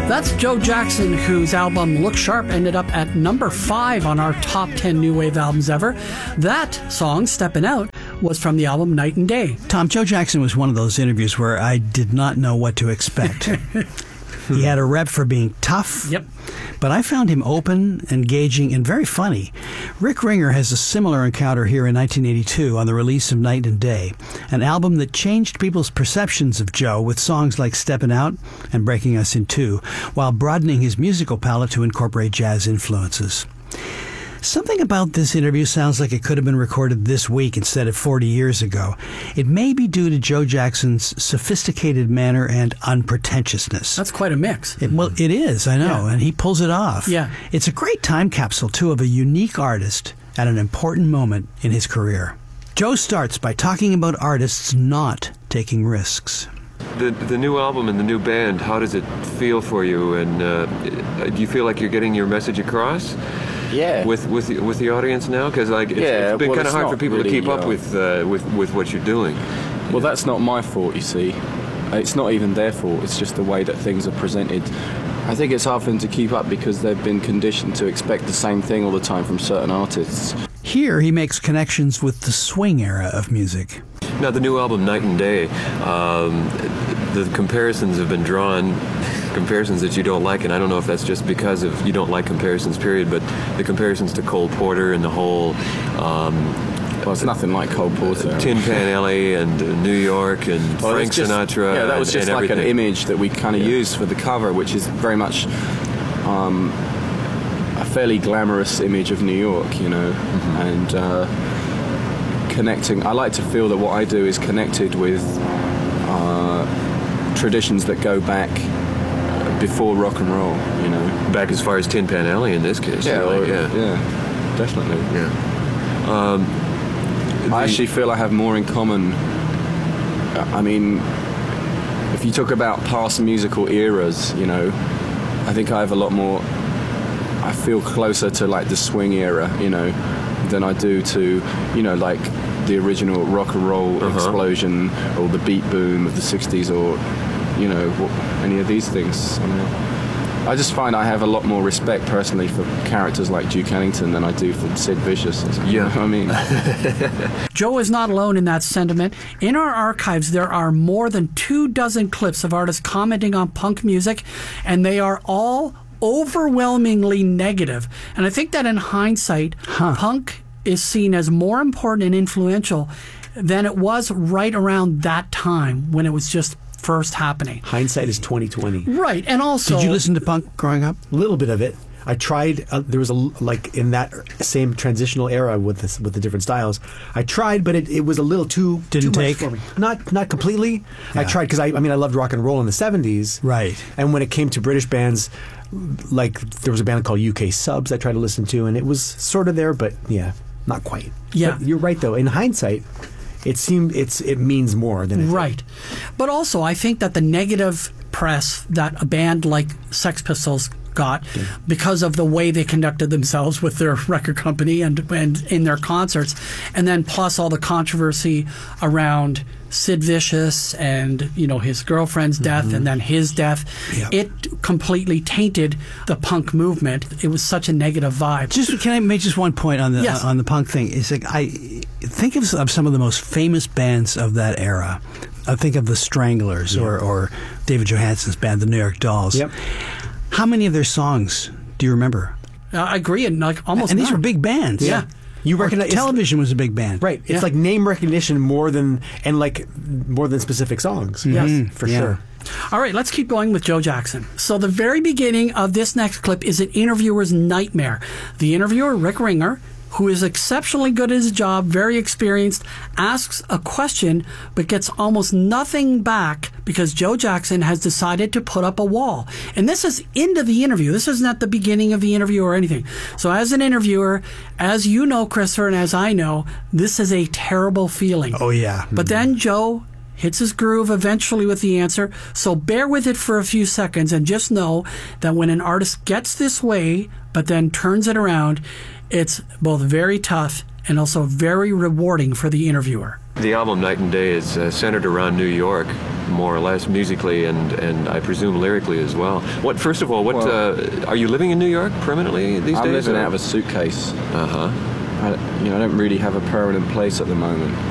That's Joe Jackson, whose album Look Sharp ended up at number 5 on our top 10 new wave albums ever. That song, Steppin' Out, was from the album Night and Day. Tom, Joe Jackson was one of those interviews where I did not know what to expect. He had a rep for being tough. Yep. But I found him open, engaging, and very funny. Rick Ringer has a similar encounter here in 1982 on the release of Night and Day, an album that changed people's perceptions of Joe with songs like Steppin' Out and Breaking Us in Two, while broadening his musical palette to incorporate jazz influences. Something about this interview sounds like it could have been recorded this week instead of 40 years ago. It may be due to Joe Jackson's sophisticated manner and unpretentiousness. That's quite a mix. Well, it is, I know, Yeah. and he pulls it off. Yeah. It's a great time capsule, too, of a unique artist at an important moment in his career. Joe starts by talking about artists not taking risks. The new album and the new band, how does it feel for you? And do you feel like you're getting your message across? Yeah. With the audience now, because it's been kind of hard for people to keep up with what you're doing. Well, that's not my fault, you see. It's not even their fault. It's just the way that things are presented. I think it's hard for them to keep up because they've been conditioned to expect the same thing all the time from certain artists. Here he makes connections with the swing era of music. Now, the new album, Night and Day, the comparisons have been drawn, comparisons that you don't like, and I don't know if that's just because of you don't like comparisons, period, but the comparisons to Cole Porter and the whole... well, it's nothing like Cole Porter. Tin Pan Alley and New York and Frank Sinatra. Yeah, that was just like an image that we kind of used for the cover, which is very much a fairly glamorous image of New York, you know, and connecting. I like to feel that what I do is connected with traditions that go back before rock and roll, you know. Back as far as Tin Pan Alley in this case. Yeah, really, yeah, definitely. Yeah. I actually feel I have more in common. I mean, if you talk about past musical eras, you know, I think I have a lot more. I feel closer to like the swing era, you know, than I do to, you know, like the original rock and roll explosion or the beat boom of the 60s or, you know, any of these things. I just find I have a lot more respect personally for characters like Duke Ellington than I do for Sid Vicious. You know what I mean? Joe is not alone in that sentiment. In our archives, there are more than 24 clips of artists commenting on punk music, and they are all overwhelmingly negative. And I think that in hindsight, punk is seen as more important and influential than it was right around that time when it was just first happening. Hindsight is 2020. Right, and also... Did you listen to punk growing up? A little bit of it. I tried. There was in that same transitional era with the different styles. I tried, but it was a little too Didn't too take? much for me. Not completely. Yeah. I tried because I loved rock and roll in the 70s. Right. And when it came to British bands, like there was a band called UK Subs I tried to listen to, and it was sort of there, but yeah, not quite. Yeah. But you're right though. In hindsight, it means more than it right. But also, I think that the negative press that a band like Sex Pistols got because of the way they conducted themselves with their record company and in their concerts, and then plus all the controversy around Sid Vicious and, you know, his girlfriend's death and then his death, it completely tainted the punk movement. It was such a negative vibe. Can I make just one point on the on the punk thing? It's like I think of some of the most famous bands of that era. I think of the Stranglers or David Johansen's band, the New York Dolls. Yep. How many of their songs do you remember? I agree, and like almost and these none. were big bands. Yeah. You recognize television was a big band, right? It's like name recognition more than specific songs. Yes, for sure. All right, let's keep going with Joe Jackson. So the very beginning of this next clip is an interviewer's nightmare. The interviewer, Rick Ringer, who is exceptionally good at his job, very experienced, asks a question but gets almost nothing back because Joe Jackson has decided to put up a wall. And this is into the interview. This isn't at the beginning of the interview or anything. So as an interviewer, as you know, Christopher, and as I know, this is a terrible feeling. Oh, yeah. But then Joe hits his groove eventually with the answer. So bear with it for a few seconds and just know that when an artist gets this way but then turns it around, it's both very tough and also very rewarding for the interviewer. The album Night and Day is centered around New York. more or less musically and I presume lyrically as well. First of all, are you living in New York permanently these days? I'm living out of a suitcase. Uh-huh. I don't really have a permanent place at the moment.